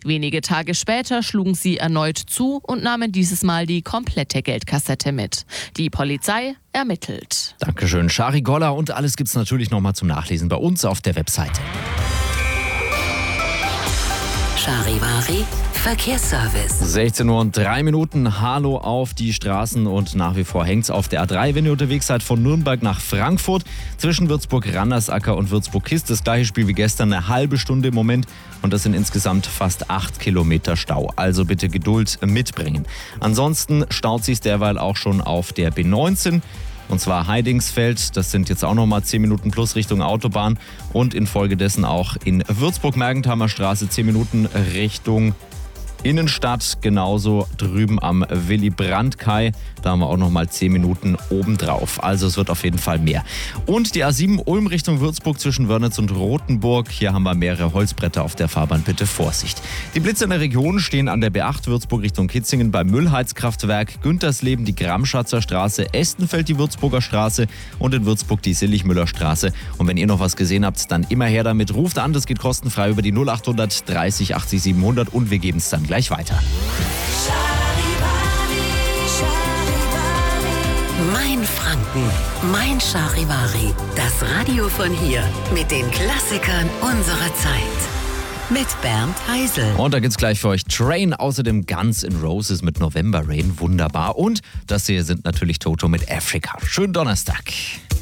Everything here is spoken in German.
Wenige Tage später schlugen sie erneut zu und nahmen dieses Mal die komplette Geldkassette mit. Die Polizei ermittelt. Dankeschön, Shari Golla. Und alles gibt's natürlich nochmal zum Nachlesen bei uns auf der Webseite. Charivari Verkehrsservice. 16:03 Uhr. Hallo auf die Straßen und nach wie vor hängt's auf der A3, wenn ihr unterwegs seid von Nürnberg nach Frankfurt. Zwischen Würzburg-Randersacker und Würzburg-Kist das gleiche Spiel wie gestern, eine halbe Stunde im Moment. Und das sind insgesamt fast 8 Kilometer Stau. Also bitte Geduld mitbringen. Ansonsten staut sich derweil auch schon auf der B19. Und zwar Heidingsfeld, das sind jetzt auch nochmal 10 Minuten plus Richtung Autobahn. Und infolgedessen auch in Würzburg-Mergenthamer Straße 10 Minuten Richtung Innenstadt. Genauso drüben am Willy-Brandt-Kai. Da haben wir auch nochmal 10 Minuten obendrauf. Also es wird auf jeden Fall mehr. Und die A7 Ulm Richtung Würzburg zwischen Wörnitz und Rothenburg. Hier haben wir mehrere Holzbretter auf der Fahrbahn. Bitte Vorsicht. Die Blitze in der Region stehen an der B8 Würzburg Richtung Kitzingen beim Müllheizkraftwerk, Güntersleben die Gramschatzer Straße, Estenfeld die Würzburger Straße und in Würzburg die Silligmüller Straße. Und wenn ihr noch was gesehen habt, dann immer her damit. Ruft an, das geht kostenfrei über die 0800 30 80 700 und wir geben es dann gleich weiter. Mein Franken, mein Charivari. Das Radio von hier mit den Klassikern unserer Zeit. Mit Bernd Heisel. Und da gibt's gleich für euch Train, außerdem Guns N' Roses mit November Rain, wunderbar. Und das hier sind natürlich Toto mit Africa. Schönen Donnerstag.